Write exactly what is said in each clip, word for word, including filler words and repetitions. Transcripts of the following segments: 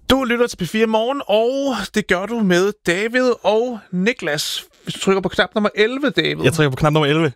Du lytter til P fire Morgen, og det gør du med David og Niklas. Hvis du trykker på knap nummer elleve, David. Jeg trykker på knap nummer elleve.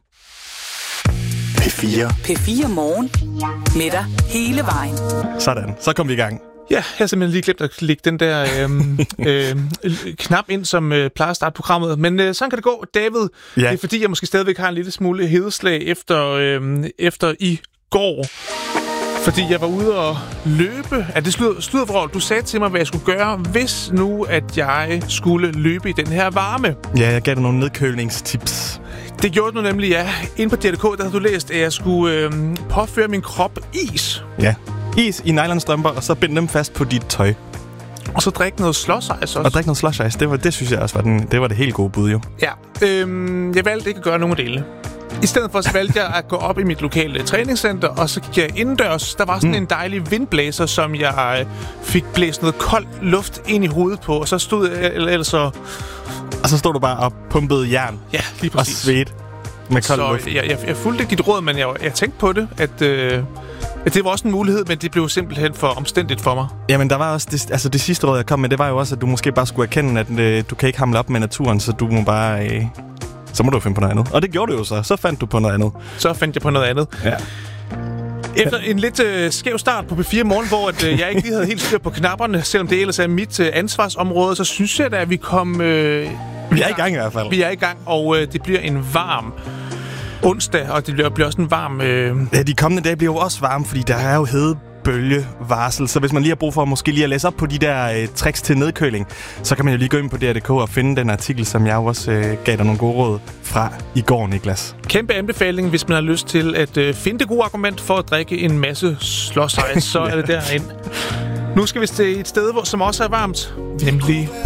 P fire. P fire Morgen. Med dig hele vejen. Sådan, så kom vi i gang. Ja, jeg har simpelthen lige glemt at lægge den der øhm, øhm, knap ind, som øh, plejer at starte programmet. Men øh, sådan kan det gå, David. Ja. Det er fordi, jeg måske stadigvæk har en lille smule hedeslag efter, øhm, efter i går. Fordi jeg var ude og løbe. Er det slud, sludvrøvl? Du sagde til mig, hvad jeg skulle gøre, hvis nu, at jeg skulle løbe i den her varme. Ja, jeg gav dig nogle nedkølingstips. Det gjorde du nemlig, ja. Inde på D R K, der havde du læst, at jeg skulle øhm, påføre min krop is. Ja, is i nylonstrømper, og så binde dem fast på dit tøj. Og så drikke noget slush ice også. Og drikke noget slush ice, det, var, det synes jeg også var, den, det var det helt gode bud, jo. Ja, øhm, jeg valgte ikke at gøre nogen af delene. I stedet for, så valgte jeg at gå op i mit lokale træningscenter, og så gik jeg indendørs. Der var sådan mm. en dejlig vindblæser, som jeg fik blæst noget kold luft ind i hovedet på, og så stod jeg ellers så... Og så stod du bare og pumpede jern. Ja, lige præcis. Og svedt med kold så luft. Jeg, jeg, jeg fulgte dit råd, men jeg, jeg tænkte på det, at, øh, at det var også en mulighed, men det blev simpelthen for omstændigt for mig. Jamen, der var også det, altså det sidste råd, jeg kom med, det var jo også, at du måske bare skulle erkende, at øh, du kan ikke hamle op med naturen, så du må bare... Øh, så må du finde på noget andet. Og det gjorde du jo så. Så fandt du på noget andet. Så fandt jeg på noget andet. Ja. Efter en lidt øh, skæv start på P fire Morgen, hvor at, øh, jeg ikke lige havde helt styr på knapperne, selvom det ellers er mit øh, ansvarsområde, så synes jeg da, at vi kom... Øh, vi er i gang i hvert fald. Vi er i gang, og øh, det bliver en varm onsdag, og det bliver, bliver også en varm... Øh... Ja, de kommende dage bliver jo også varme, fordi der er jo hedebølgevarsel. Så hvis man lige har brug for måske lige at læse op på de der øh, tricks til nedkøling, så kan man jo lige gå ind på D R K og finde den artikel, som jeg også øh, gav dig nogle gode råd fra i går, Niklas. Kæmpe anbefaling, hvis man har lyst til at øh, finde det gode argument for at drikke en masse slush ice, så er det derind. Nu skal vi til et sted, hvor, som også er varmt, nemlig